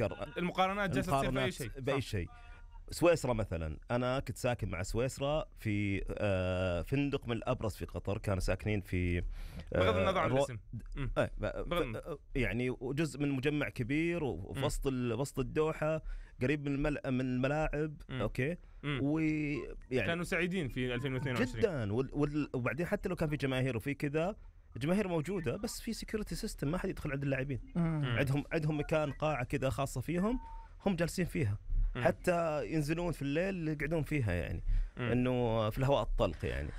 أكثر. المقارنات جالسة تصير بأي شيء. بأي شيء. سويسرا مثلا، أنا كنت ساكن مع سويسرا في فندق من الأبرز في قطر، كانوا ساكنين في بغض النظر عن الاسم يعني جزء من مجمع كبير وسط الدوحة، قريب من الملاعب. أوكي. ويعني كانوا سعيدين في 2022 جدا. وبعدين حتى لو كان في جماهير وفي كذا، الجماهير موجودة بس في سيكوريتي سيستم، ما حد يدخل عند اللاعبين. عندهم مكان قاعة كذا خاصة فيهم، هم جالسين فيها، حتى ينزلون في الليل يقعدون فيها، يعني انه في الهواء الطلق يعني.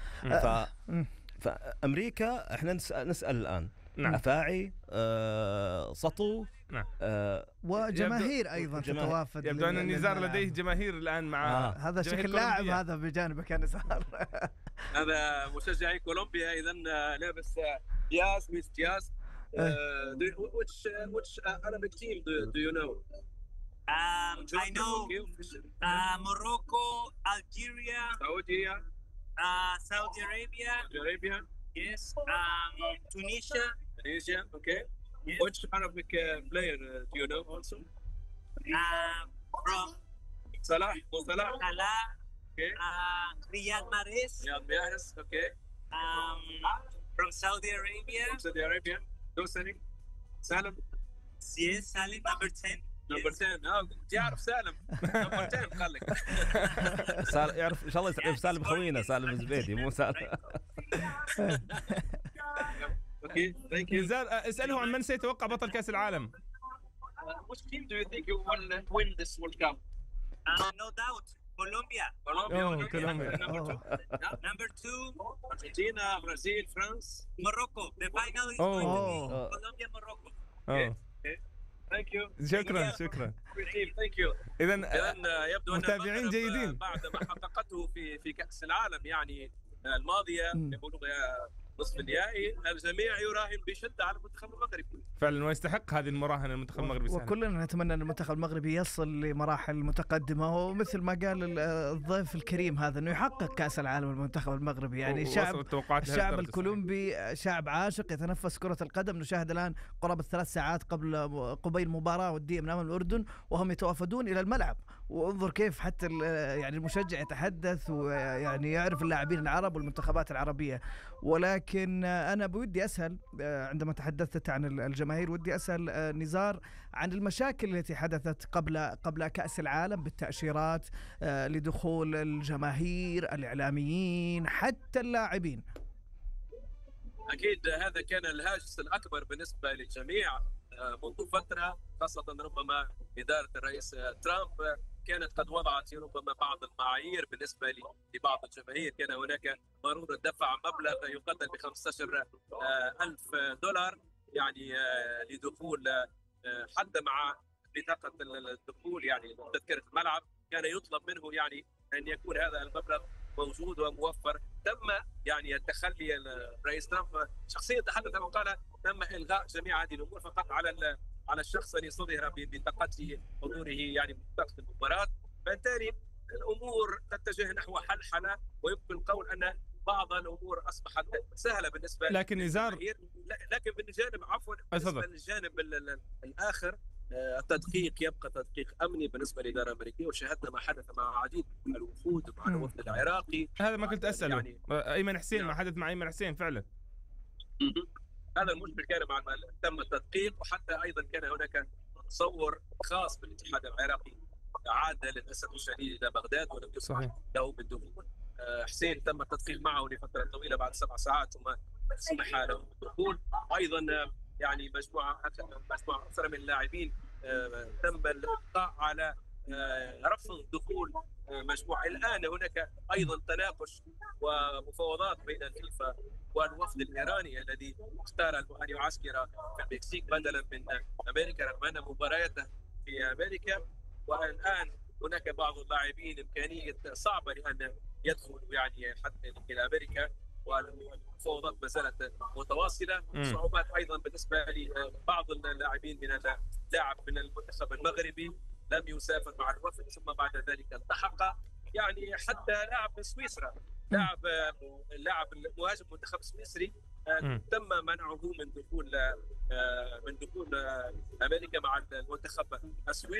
فأمريكا احنا نسأل الآن. أفاعي، سطو، وجماهير أيضا تتوافد. يبدو أن النزار لديه جماهير الآن مع هذا شكل لاعب هذا بجانبك يا نزار. هذا مشجعي كولومبيا إذا لابس ياس with ياس. Which Arabic team do you know? I know Morocco, Algeria, Saudi Arabia. Yes. Tunisia. Okay. Yes. Which Arabic player do you know also? From Salah. Salah. Okay. Riyad Mahrez. Okay. From Saudi Arabia. Dosari. Salim. Yes, Salim number 10. Number 10. تعرف سالم. Number 10 قال لك. يعرف إن شاء الله يعرف سالم خوينا، سالم الزبيدي مو سالم. Okay, thank you. نزار، اسأله عن من سيتوقع بطل كأس العالم. Which team do you think you will win this World Cup? No doubt, Colombia. Colombia. Number 2, Argentina, Brazil, France. Morocco. The final is going to be Colombia, Morocco. Okay. Thank you. شكرا. Thank you. إذن يبدو متابعين جيدين بعد ما حققته في كأس العالم يعني الماضية يقولوا نصف النهائي، الجميع يراهن بشدة على المنتخب المغربي فعلا، ويستحق هذه المراهنة المنتخب المغربي. وكلنا نتمنى أن المنتخب المغربي يصل لمراحل متقدمة، ومثل ما قال الضيف الكريم هذا أنه يحقق كأس العالم المنتخب المغربي. يعني الشعب الكولومبي شعب عاشق يتنفس كرة القدم. نشاهد الآن قرابة 3 ساعات قبيل مباراة ودية من أمام الأردن وهم يتوافدون إلى الملعب، وانظر كيف حتى يعني المشجع يتحدث ويعني يعرف اللاعبين العرب والمنتخبات العربية. ولكن أنا بودي أسأل، عندما تحدثت عن الجماهير ودي أسأل نزار عن المشاكل التي حدثت قبل كأس العالم بالتأشيرات لدخول الجماهير، الإعلاميين، حتى اللاعبين. أكيد هذا كان الهاجس الأكبر بالنسبة للجميع منذ فترة، خاصة ربما إدارة الرئيس ترامب كانت قد وضعت ربما بعض المعايير بالنسبة لبعض الجماهير. كان هناك ضرورة دفع مبلغ يقدر $15,000 يعني لدخول حتى مع بطاقة الدخول، يعني تذكرة الملعب. كان يطلب منه يعني أن يكون هذا المبلغ موجود وموفر. تم يعني التخلي، الرئيس ترامب شخصيا تحدث وقال تم إلغاء جميع هذه الأمور، فقط على الشخص أن يصدر ببطاقته حضوره يعني بطاقة المباراة. بالتالي الأمور تتجه نحو حلحلة، ويمكن القول أن بعض الأمور أصبحت سهلة بالنسبة لكن نزار، لكن بالجانب بالنسبة للجانب الآخر التدقيق يبقى تدقيق أمني بالنسبة للإدارة الأمريكية. وشاهدنا ما حدث مع عديد من الوفود مع الوفد العراقي. هذا ما كنت أسأله يعني أيمن حسين، ما حدث مع أيمن حسين فعلا. هذا المشكل كان مع تم التدقيق، وحتى أيضا كان هناك تصور خاص بالاتحاد العراقي عاد للأسف الشديد إلى بغداد ولم يسمح له بالدخول. حسين تم التدقيق معه لفترة طويلة، بعد 7 ساعات ثم سمح له بالدخول. أيضا يعني مجموعة أكثر من اللاعبين تم الإبقاء على رفض دخول مجموعة. الآن هناك أيضا تناقش ومفاوضات بين الفيفا والوفد الإيراني الذي اختار أن يعسكر في المكسيك بدلا من أمريكا، رغم أن مبارياته في أمريكا. والآن هناك بعض اللاعبين إمكانية صعبة لأن يدخلوا يعني حتى إلى أمريكا، والمفاوضات ما زالت متواصلة. صعوبات أيضا بالنسبة لبعض اللاعبين من اللاعب من المنتخب المغربي لم يسافر مع الوفد، ثم بعد ذلك التحق يعني حتى لاعب من سويسرا، لاعب المهاجم المنتخب السويسري تم منعه من دخول أمريكا مع المنتخب السويسري.